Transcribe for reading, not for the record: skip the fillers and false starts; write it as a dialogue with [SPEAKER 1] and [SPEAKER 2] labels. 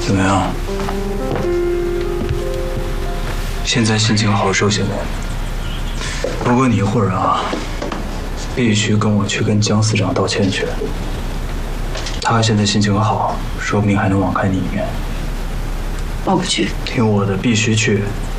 [SPEAKER 1] 怎么样？现在心情好受些没？不过你一会儿啊，必须跟我去跟姜司长道歉去。他现在心情好，说不定还能网开你一面。
[SPEAKER 2] 我不去。
[SPEAKER 1] 听我的，必须去。